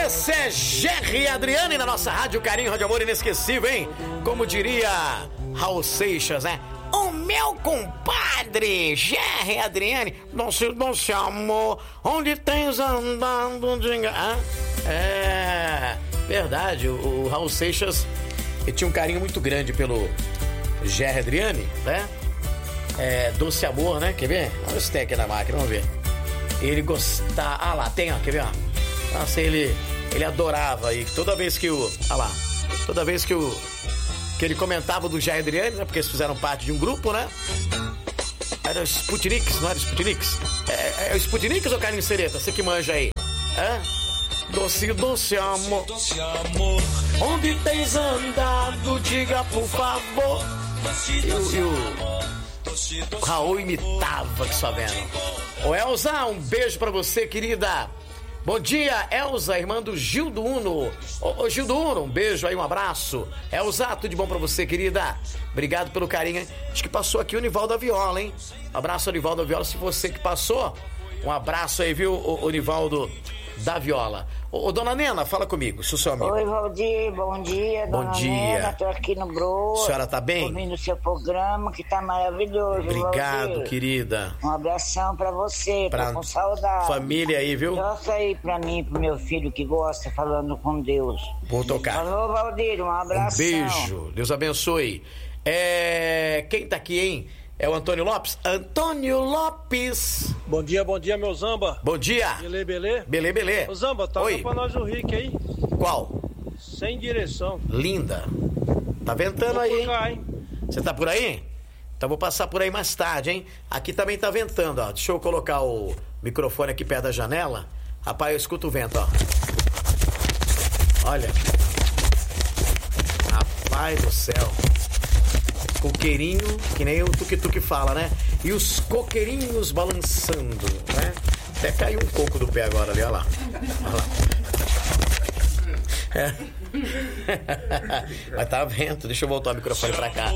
Esse é Gerry e Adriane na nossa rádio Carinho, Rádio Amor Inesquecível, hein? Como diria Raul Seixas, né? O meu compadre, Gerry e Adriane, não se amor, onde tens andado, diga... É, verdade, o Raul Seixas, ele tinha um carinho muito grande pelo Gerry e Adriane, né? Doce Amor, né? Quer ver? Olha se tem aqui na máquina, vamos ver. Ele gostava... Ah lá, tem, ó, quer ver, ó? Nossa, ele adorava aí, toda vez que o... Ah lá, toda vez que ele comentava do Gerry e Adriane, né? Porque eles fizeram parte de um grupo, né? Era o Sputniks, não era o Sputniks? É o Sputniks ou Carlinhos Sereta? Você que manja aí. Doce, doce amor, onde tens andado, diga por favor. E o Raul imitava, que só vendo. Ô Elza, um beijo pra você, querida. Bom dia, Elza, irmã do Gildo Uno. Ô Gildo Uno, um beijo aí, um abraço. Elza, tudo de bom pra você, querida. Obrigado pelo carinho, hein? Acho que passou aqui o Nivaldo da Viola, hein? Um abraço, Nivaldo da Viola, se você que passou. Um abraço aí, viu, o Nivaldo da Viola. Ô, dona Nena, fala comigo, sou seu amigo. Oi, Valdir, bom dia, bom dona dia. Nena, tô aqui no Broa. A senhora tá bem? Ouvindo o seu programa, que tá maravilhoso. Obrigado, Valdir. Querida. Um abração pra você, tô com saudade. Família aí, viu? Toca aí pra mim, pro meu filho que gosta, falando com Deus. Vou tocar. Falou, Valdir, um abração. Um beijo, Deus abençoe. Quem tá aqui, hein? É o Antônio Lopes? Antônio Lopes! Bom dia, meu Zamba. Bom dia! Belê? Belê. Ô Zamba, toca pra nós o Rick aí. Qual? Sem direção. Linda. Tá ventando Vou aí, tocar, hein? Você tá por aí? Então vou passar por aí mais tarde, hein? Aqui também tá ventando, ó. Deixa eu colocar o microfone aqui perto da janela. Rapaz, eu escuto o vento, ó. Olha. Rapaz do céu. Coqueirinho, que nem o tuk-tuk fala, né? E os coqueirinhos balançando, né? Até caiu um coco do pé agora ali, olha lá. Mas tá vento, deixa eu voltar o microfone pra cá.